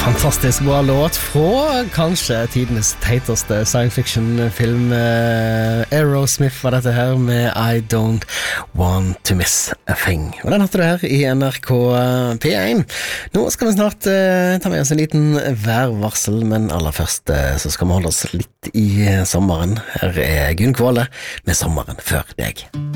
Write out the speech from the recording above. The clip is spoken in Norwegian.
Fantastisk bra låt fra kanskje tidenes teiteste science fiction-film. Aerosmith var dette her med I Don't Want To Miss A Thing. Og den hadde du her i NRK P1. Nå skal vi snart ta med oss en liten værvarsel, men aller først så skal vi holde oss litt i sommeren. Her er Gunn Kvåle med Sommeren før deg.